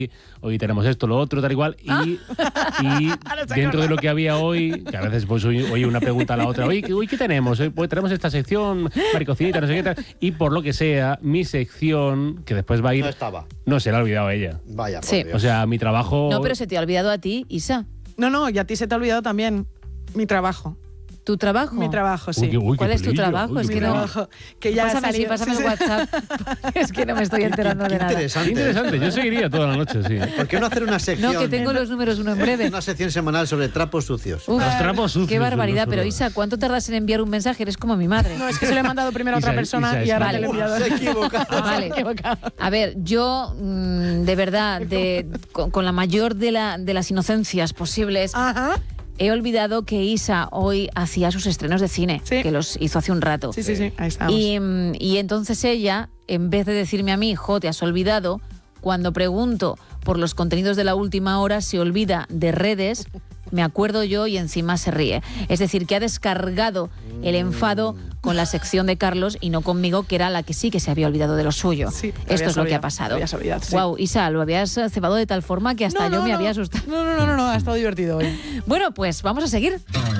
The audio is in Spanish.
hoy tenemos esto, lo otro, tal igual, y dentro de lo que había hoy, que a veces pues oye una pregunta a la otra, hoy ¿qué tenemos? Hoy pues, tenemos esta sección, maricocinita, no sé qué tal, y por lo que sea, mi sección, que después va a ir... No estaba. No, se la ha olvidado a ella. Vaya, por Sí. Dios. O sea, mi trabajo... No, pero se te ha olvidado a ti, Isa. No, y a ti se te ha olvidado también mi trabajo. ¿Tu trabajo? Mi trabajo, sí. Uy, qué ¿Cuál es tu pelillo, trabajo? uy, Es qué que no- pelillo. Trabajo, que ya Pásame salió. el WhatsApp. Es que no me estoy enterando Qué de nada. interesante. Interesante, yo seguiría toda la noche, sí. ¿Por qué no hacer una sección? No, que tengo los números uno en breve. Una sección semanal sobre trapos sucios. Uf, Los trapos sucios. qué barbaridad. los Pero trapos. Isa, ¿cuánto tardas en enviar un mensaje? Eres como mi madre. No, es que se lo he mandado primero a otra Isa, persona Isa, y ahora vale. te lo he enviado. Se ha equivocado. Vale. equivocado. A ver, yo de verdad, con la mayor de las inocencias posibles, Ajá. he olvidado que Isa hoy hacía sus estrenos de cine, Sí. que los hizo hace un rato. Sí, ahí estamos. Y entonces ella, en vez de decirme a mí, te has olvidado, cuando pregunto por los contenidos de la última hora, se olvida de redes, me acuerdo yo y encima se ríe. Es decir, que ha descargado el enfado con la sección de Carlos y no conmigo, que era la que sí que se había olvidado de lo suyo. Sí, te Esto habías es lo que ha olvidado, pasado. te habías olvidado, sí. Guau, Isa, lo habías cebado de tal forma que hasta yo me había asustado. No, ha estado divertido hoy. Bueno, pues vamos a seguir.